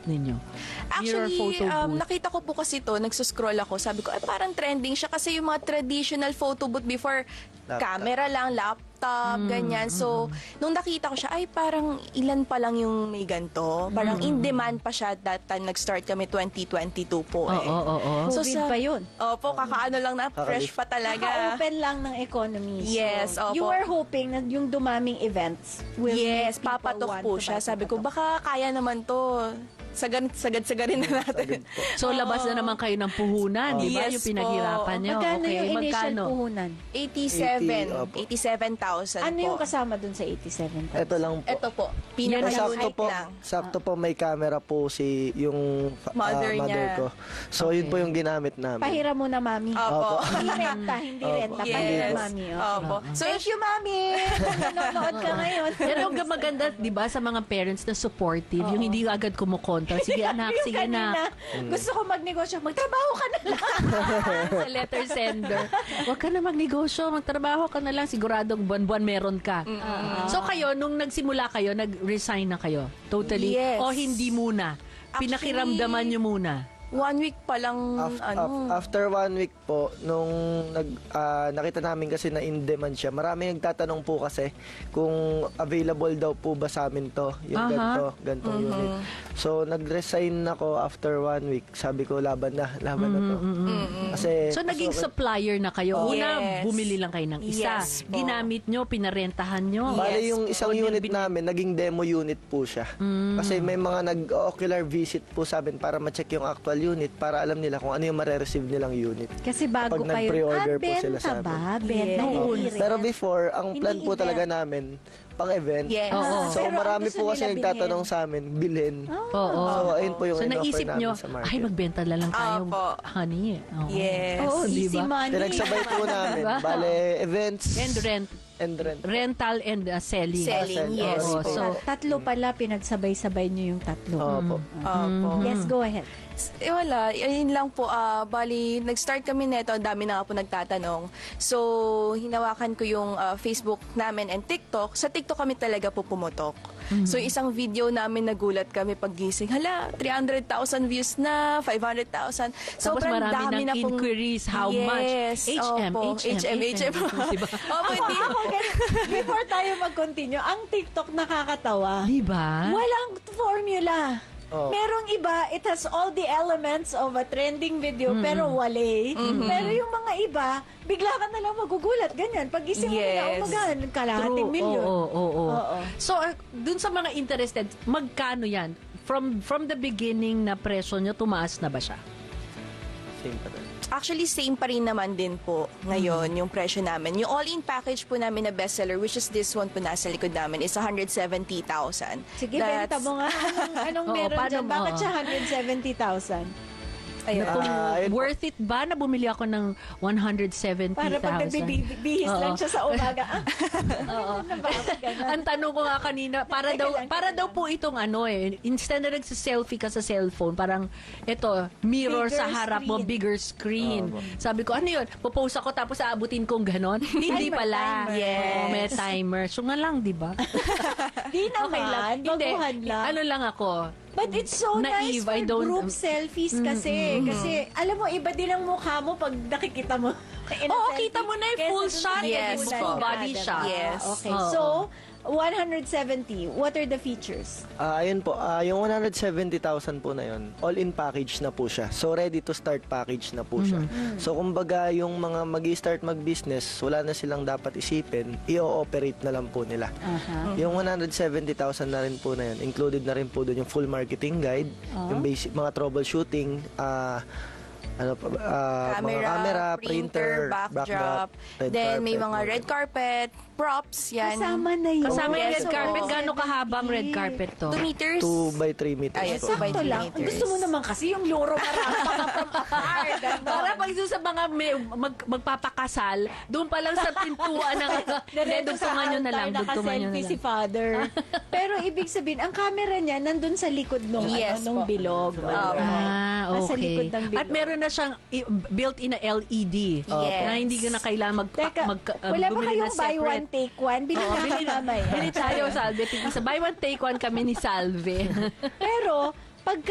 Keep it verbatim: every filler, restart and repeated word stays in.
ginamit ninyo? Mirror Actually, photo um, booth. nakita ko po kasi to, nagsuscroll ako. Sabi ko, ay parang trending siya kasi yung mga traditional photo booth before, Laptop. camera lang, laptop, ganyan. So, nung nakita ko siya, ay parang ilan pa lang yung may ganito. Parang in demand pa siya that time nag-start kami twenty twenty-two po Oo, eh. oo, oo. So, COVID sa- pa yun. Opo, kakaano lang na, fresh pa talaga. Kaka-open lang ng economy. So, Yes, opo. you were hoping na yung dumaming events will Yes, make people papatok want po to siya. buy Sabi ko, papatok. baka kaya naman to. Sagad, sagad-sagarin na natin. So, labas na naman kayo ng puhunan, di ba? Yes Yung pinaghirapan po. nyo. Magkano Okay, yung initial magkano? puhunan? eighty-seven. eighty, opo. eighty-seven thousand Ano po. yung kasama dun sa eighty-seven thousand? Ito lang po. Ito po. Yan, Sakto Pinaka-unit po, lang. sakto po may camera po si yung ah, Mother mother niya. ko. So, yun po yung ginamit namin. Pahiram mo na, mami. Opo. Hindi renta, hindi Opo. renta. Yes. Pahiram, mami. Oh. Opo. So, Thank you, mami. Nanonood ka ngayon. Yan ang maganda, di ba, sa mga parents na supportive, yung hindi agad kumukontra. Sige anak, Yung sige na. kanina, Gusto ko magnegosyo. Magtrabaho ka na lang. Sa letter sender. Huwag ka na magnegosyo, magtrabaho ka na lang, siguradong buwan-buwan meron ka. So kayo, nung nagsimula kayo, nag-resign na kayo? Totally? Yes. O hindi muna? Pinakiramdaman nyo muna? one week pa lang, Af- ano. af- after one week po, nung nag, ah, nakita namin kasi na in demand siya, marami nagtatanong po kasi kung available daw po ba sa amin to, yung Aha. ganito, ganitong unit. So, nag-resign ako after one week. Sabi ko, laban na, laban na to. Kasi, So naging mas okay- supplier na kayo. Oh. Una, Yes. bumili lang kayo ng isa. Yes po. Ginamit nyo, pinarentahan nyo. Bale, Yes yung po. isang O, unit bin- namin, naging demo unit po siya. Kasi may mga nag-ocular visit po sa amin para ma-check yung actual unit, para alam nila kung ano yung mare-receive nilang unit. Kasi bago Kapag kayo, nag-pre-order ah, po sila sa benta amin. ba? Benta, Yes. hindi rin. Pero before, ang Hindi plan po event. talaga namin, pang-event. Yes. Oo. So, Pero marami ang gusto po kasi nila nagtatanong sa amin, bilhin. Oo. So, ayun po yung So in-offer naisip namin nyo, sa market. ay magbenta na lang tayo, Opo. honey. Oo. Yes. Oo, Di easy ba? money. Pinagsabay po namin. Diba? Bale, events And rent. and rent. Rental and uh, selling. Selling, yes Oo, po. so, tatlo pala, pinagsabay-sabay nyo yung tatlo. Opo. Opo. Yes, go ahead. Eh wala, yun lang po. ah bali, nag-start kami neto, ang dami na nga po nagtatanong. So, hinawakan ko yung ah, Facebook namin and TikTok. Sa TikTok kami talaga po pumutok. So, isang video namin nagulat kami paggising. Hala, three hundred thousand views na, five hundred thousand. Tapos marami ng inquiries, how much? Yes, H M, opo. H M, H M, H M. Diba? Opo, Ako, hindi. ako, ganun. Before tayo mag-continue, ang TikTok nakakatawa. Di ba? Walang formula. Oh. Merong iba, it has all the elements of a trending video, pero wale. Pero yung mga iba, bigla ka na lang magugulat. Ganyan. Pag isip mo na, Yes. oh magan, kalahating True. milyon. Oo, oo, oo. Oo. So, uh, dun sa mga interested, magkano yan? From from the beginning na presyo nyo, tumaas na ba siya? Same pa rin. Actually, same pa rin naman din po ngayon yung presyo namin. Yung all-in package po namin na bestseller, which is this one po nasa likod namin, is one hundred seventy thousand. Sige, benta mo nga. Anong, anong Oo, meron paano dyan? mo? Bakit siya one hundred seventy thousand? Ayun. Na kung Ah, ayun po. worth it ba na bumili ako ng one hundred seventy Para pag thousand? nagbibihis lang Oo. siya sa umaga. Ah, Oo. Ganun. Ang tanong ko nga kanina, para Teka daw lang, para teka daw lang. po itong ano eh, instead na nagsa-selfie ka sa cellphone, parang ito, mirror Bigger sa harap mo, screen. bigger screen. Sabi ko, ano yun? Popost ako tapos aabutin kong ganon? Hindi may pala. timer. Yes. Oo, may timer. So nga lang, di ba? Di naman. Okay lang. Hindi. Baguhan lang. Ano lang ako, But it's so Naive, nice for I don't- group selfies kasi. Kasi, alam mo, iba din ang mukha mo pag nakikita mo. in a Oo, selfie kita mo na yung kesa full dun shot. sa Yes, nagulat full ka, body diba? shot. Yes. Okay, Oo. so, one hundred seventy, what are the features? Ah, ayun po, ah, yung one hundred seventy thousand po na yun, all-in package na po siya. So, ready to start package na po siya. So, kumbaga, yung mga mag-start mag-business, wala na silang dapat isipin, i-ooperate na lang po nila. Aha. Yung one hundred seventy thousand na rin po na yun, included na rin po doon yung full marketing guide, yung basic mga troubleshooting, ah, ano pa ba, ah, mga Camera, camera, printer, backdrop, red then may carpet, mga red carpet, props, yan. Kasama na yun. kasama yung Yes, red oo. carpet. Gano'ng kahabang red carpet to? two meters. two by three meters Ayun, po. two by Sakto three lang. meters. Gusto mo naman kasi yung loro marampa ka from afar. Ganon. Para pag doon sa mga may, mag, magpapakasal, doon pa lang sa pintuan ng... Hindi, Diretso dugtungan nyo na lang. altar, Dugtungan nyo na nakaselfie si lang. father. Pero ibig sabihin, ang camera niya nandun sa likod nung, Yes ano, nung po. bilog. Ah, Nasa okay. likod ng bilog. At meron na siyang i- built-in na L E D. Yes. Na hindi ka na kailangan mag, Teka, mag, uh, wala ba bumili kayong na buy separate. one, take one? Bili Oo, namin bili, mamaya. bili tayo, Salve. Tigisa, buy one, take one kami ni Salve. Pero,